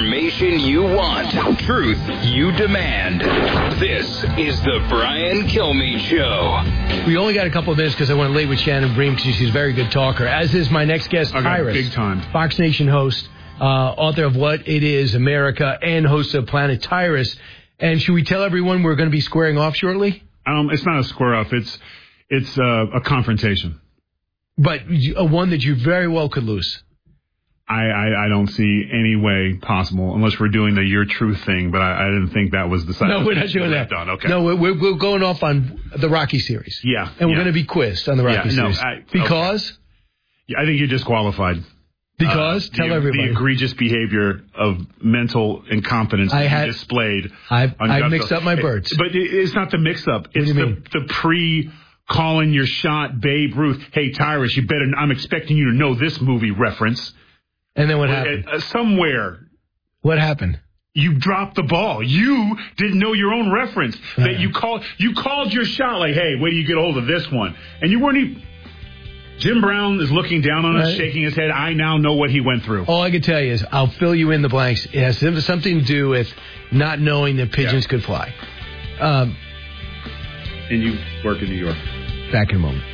Information you want. Truth you demand. This is the Brian Kilmeade Show. We only got a couple of minutes because I went late with Shannon Bream because she's a very good talker, as is my next guest, Tyrus. Big time. Fox Nation host, author of What It Is, America, and host of Planet Tyrus. And should we tell everyone we're going to be squaring off shortly? It's not a square off. It's a confrontation. But one that you very well could lose. I don't see any way possible unless we're doing the Your Truth thing, but I didn't think that was the side. No, we're not doing that. Done. Okay. No, we're going off on the Rocky series. Yeah. And we're going to be quizzed on the Rocky series. Because? Okay. Yeah, I think you're disqualified. Because? Tell everybody. The egregious behavior of mental incompetence you displayed. I've mixed up my birds. But it's not the mix-up. It's the pre-calling your shot Babe Ruth. Hey, Tyrus, I'm expecting you to know this movie reference. And then what happened? Somewhere. What happened? You dropped the ball. You didn't know your own reference. That you called your shot like, hey, wait till you get a hold of this one. And you weren't even... Jim Brown is looking down on us, shaking his head. I now know what he went through. All I can tell you is I'll fill you in the blanks. It has something to do with not knowing that pigeons could fly. And you work in New York. Back in a moment.